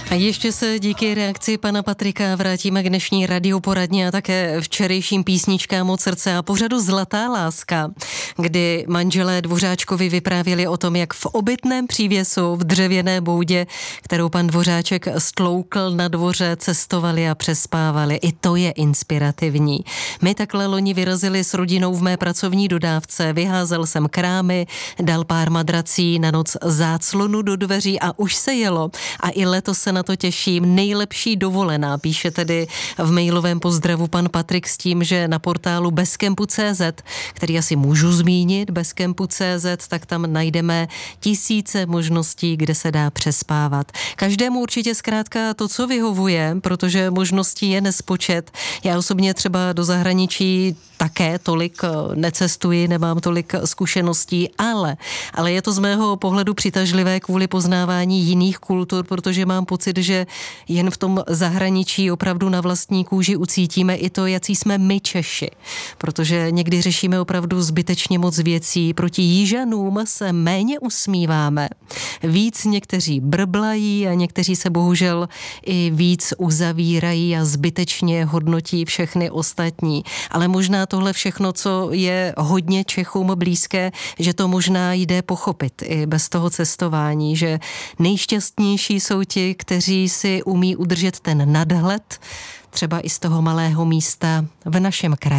A ještě se díky reakci pana Patrika vrátíme k dnešní radioporadně a také včerejším písničkám od srdce a pořadu Zlatá láska, kdy manželé Dvořáčkovi vyprávěli o tom, jak v obytném přívěsu v dřevěné boudě, kterou pan Dvořáček stloukl na dvoře, cestovali a přespávali. I to je inspirativní. My takhle loni vyrazili s rodinou v mé pracovní dodávce, vyházel jsem krámy, dal pár madrací, na noc záclonu do dveří a už se jelo. A i letos se na to těším. Nejlepší dovolená, píše tedy v mailovém pozdravu pan Patrik s tím, že na portálu bezkempu.cz, který asi můžu zmínit, bezkempu.cz, tak tam najdeme tisíce možností, kde se dá přespávat. Každému určitě zkrátka to, co vyhovuje, protože možností je nespočet. Já osobně třeba do zahraničí také tolik necestuji, nemám tolik zkušeností, ale je to z mého pohledu přitažlivé kvůli poznávání jiných kultur, protože mám pocit, že jen v tom zahraničí opravdu na vlastní kůži ucítíme i to, jací jsme my Češi. Protože někdy řešíme opravdu zbytečně moc věcí, proti Jižanům se méně usmíváme. Víc někteří brblají a někteří se bohužel i víc uzavírají a zbytečně hodnotí všechny ostatní. Ale možná tohle všechno, co je hodně Čechům blízké, že to možná jde pochopit i bez toho cestování, že nejšťastnější jsou ti, kteří si umí udržet ten nadhled, třeba i z toho malého místa v našem kraji.